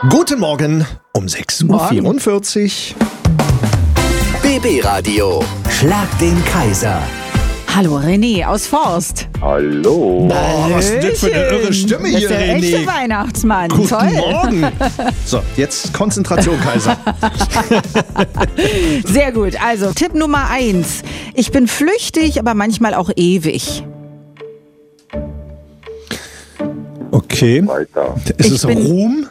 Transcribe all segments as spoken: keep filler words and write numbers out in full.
Guten Morgen um sechs Uhr vierundvierzig. B B-Radio. Schlag den Kaiser. Hallo René aus Forst. Hallo. Boah, was ist das für eine irre Stimme hier, das ist der René? echte Weihnachtsmann. Guten Toll. Morgen. So, jetzt Konzentration, Kaiser. Sehr gut. Also Tipp Nummer eins. Ich bin flüchtig, aber manchmal auch ewig. Okay. Weiter. Ist Ich es bin- Ruhm?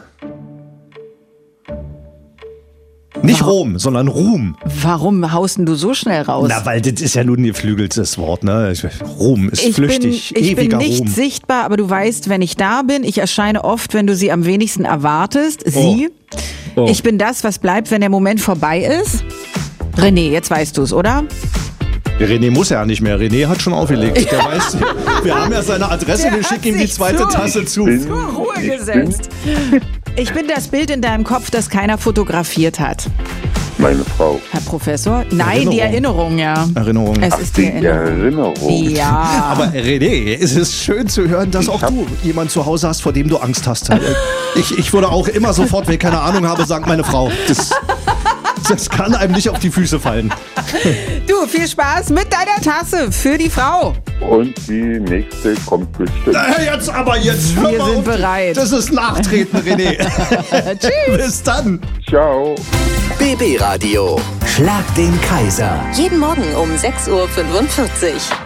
Nicht Ruhm, sondern Ruhm. Warum haust denn du so schnell raus? Na, weil das ist ja nun ein geflügeltes Wort, ne? Ich- Ruhm ist ich flüchtig, bin, ich bin ewiger nicht Ruhm. sichtbar, aber du weißt, wenn ich da bin, ich erscheine oft, wenn du sie am wenigsten erwartest. Sie. Oh. Ich bin das, was bleibt, wenn der Moment vorbei ist. René, jetzt weißt du es, oder? René muss ja nicht mehr. René hat schon aufgelegt. Der weiß, wir haben ja seine Adresse, Der wir hat schicken ihm die sich zweite zu- Tasse zu. bin- Zur Ruhe Ich gesetzt. Ich bin das Bild in deinem Kopf, das keiner fotografiert hat. Meine Frau. Herr Professor? Nein, die Erinnerung, ja. Erinnerung. Es Ach, ist die die Erinnerung. Erinnerung. Ja. Aber René, es ist schön zu hören, dass auch du jemanden zu Hause hast, vor dem du Angst hast. Ich, ich würde auch immer sofort, wenn ich keine Ahnung habe, sagen, meine Frau. Das, das kann einem nicht auf die Füße fallen. Du, viel Spaß mit deiner Tasse für die Frau. Und die nächste kommt bestimmt. Äh, Jetzt aber, jetzt hör Wir mal sind auf. bereit. Das ist Nachtreten, René. Tschüss. Bis dann. Ciao. B B-Radio. Schlag den Kaiser. Jeden Morgen um sechs Uhr fünfundvierzig.